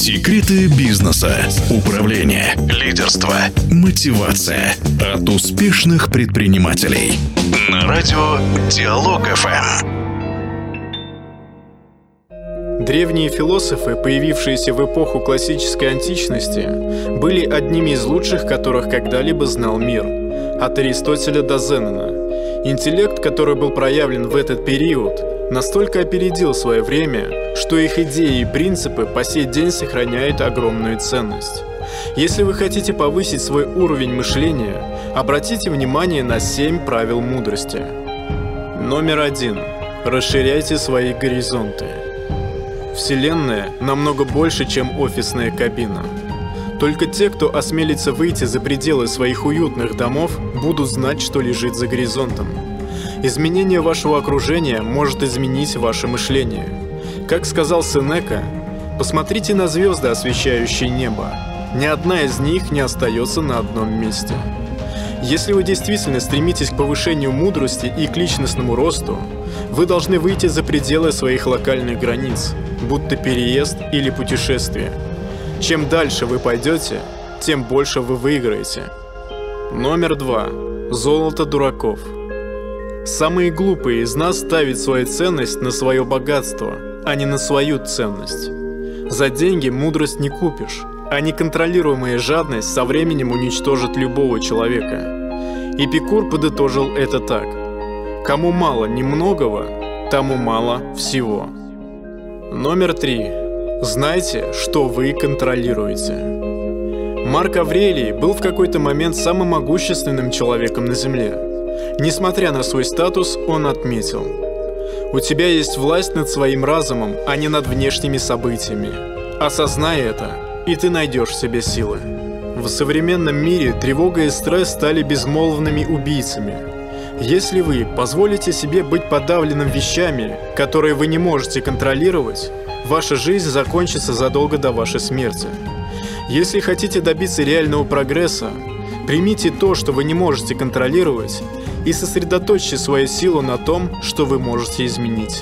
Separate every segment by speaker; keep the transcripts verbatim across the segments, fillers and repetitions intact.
Speaker 1: Секреты бизнеса, управления, лидерства, мотивация от успешных предпринимателей. На радио Диалог эф эм.
Speaker 2: Древние философы, появившиеся в эпоху классической античности, были одними из лучших, которых когда-либо знал мир. От Аристотеля до Зенона. Интеллект, который был проявлен в этот период, настолько опередил свое время, что их идеи и принципы по сей день сохраняют огромную ценность. Если вы хотите повысить свой уровень мышления, обратите внимание на семь правил мудрости. Номер один. Расширяйте свои горизонты. Вселенная намного больше, чем офисная кабина. Только те, кто осмелится выйти за пределы своих уютных домов, будут знать, что лежит за горизонтом. Изменение вашего окружения может изменить ваше мышление. Как сказал Сенека, посмотрите на звезды, освещающие небо. Ни одна из них не остается на одном месте. Если вы действительно стремитесь к повышению мудрости и к личностному росту, вы должны выйти за пределы своих локальных границ, будто переезд или путешествие. Чем дальше вы пойдете, тем больше вы выиграете. Номер два. Золото дураков. Самые глупые из нас ставят свою ценность на свое богатство, а не на свою ценность. За деньги мудрость не купишь, а неконтролируемая жадность со временем уничтожит любого человека. Эпикур подытожил это так: кому мало немногого, тому мало всего. Номер три. Знайте, что вы контролируете. Марк Аврелий был в какой-то момент самым могущественным человеком на земле. Несмотря на свой статус, он отметил: у тебя есть власть над своим разумом, а не над внешними событиями. Осознай это, и ты найдешь в себе силы. В современном мире тревога и стресс стали безмолвными убийцами. Если вы позволите себе быть подавленным вещами, которые вы не можете контролировать, ваша жизнь закончится задолго до вашей смерти. Если хотите добиться реального прогресса, примите то, что вы не можете контролировать, и сосредоточьте свою силу на том, что вы можете изменить.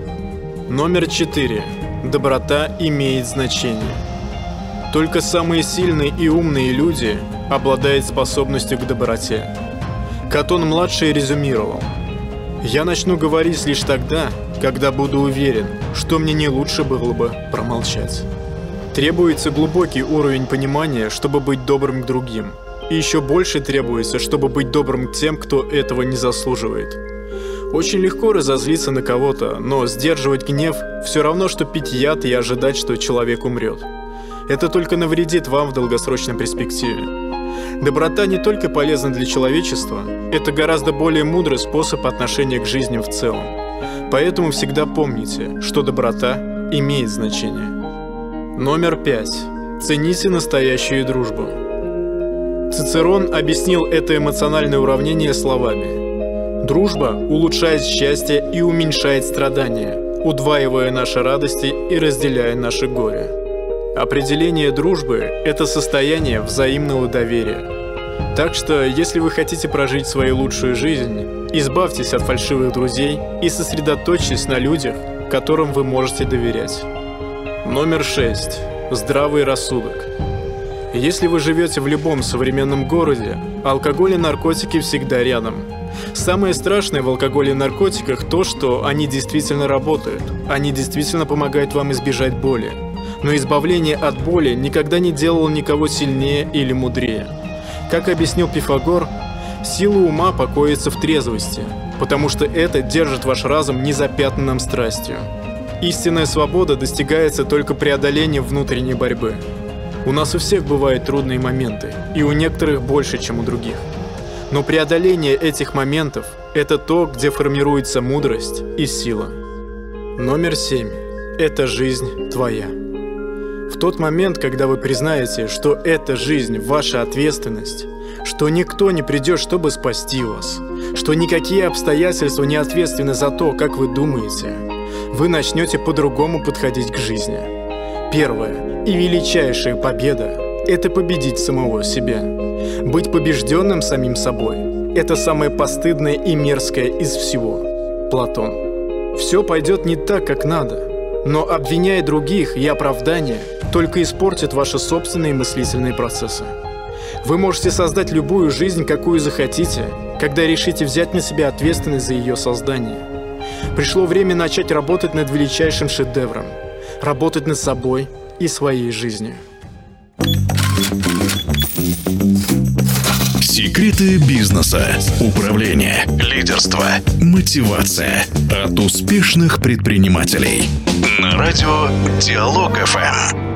Speaker 2: Номер четыре. Доброта имеет значение. Только самые сильные и умные люди обладают способностью к доброте. Катон-младший резюмировал: «Я начну говорить лишь тогда, когда буду уверен, что мне не лучше было бы промолчать». Требуется глубокий уровень понимания, чтобы быть добрым к другим. И еще больше требуется, чтобы быть добрым к тем, кто этого не заслуживает. Очень легко разозлиться на кого-то, но сдерживать гнев все равно, что пить яд и ожидать, что человек умрет. Это только навредит вам в долгосрочной перспективе. Доброта не только полезна для человечества, это гораздо более мудрый способ отношения к жизни в целом. Поэтому всегда помните, что доброта имеет значение. Номер пять. Цените настоящую дружбу. Цицерон объяснил это эмоциональное уравнение словами: «Дружба улучшает счастье и уменьшает страдания, удваивая наши радости и разделяя наши горе». Определение дружбы – это состояние взаимного доверия. Так что, если вы хотите прожить свою лучшую жизнь, избавьтесь от фальшивых друзей и сосредоточьтесь на людях, которым вы можете доверять. Номер шесть. Здравый рассудок. Если вы живете в любом современном городе, алкоголь и наркотики всегда рядом. Самое страшное в алкоголе и наркотиках то, что они действительно работают, они действительно помогают вам избежать боли. Но избавление от боли никогда не делало никого сильнее или мудрее. Как объяснил Пифагор, сила ума покоится в трезвости, потому что это держит ваш разум незапятнанным страстью. Истинная свобода достигается только преодолением внутренней борьбы. У нас у всех бывают трудные моменты, и у некоторых больше, чем у других. Но преодоление этих моментов – это то, где формируется мудрость и сила. Номер семь. Это жизнь твоя. В тот момент, когда вы признаете, что эта жизнь – ваша ответственность, что никто не придет, чтобы спасти вас, что никакие обстоятельства не ответственны за то, как вы думаете, вы начнете по-другому подходить к жизни. Первая и величайшая победа – это победить самого себя. Быть побежденным самим собой – это самое постыдное и мерзкое из всего. Платон. Все пойдет не так, как надо. Но обвиняя других и оправдание только испортит ваши собственные мыслительные процессы. Вы можете создать любую жизнь, какую захотите, когда решите взять на себя ответственность за ее создание. Пришло время начать работать над величайшим шедевром, работать над собой и своей жизнью.
Speaker 1: Секреты бизнеса, управления, лидерства, мотивация от успешных предпринимателей. На радио Диалог эф эм.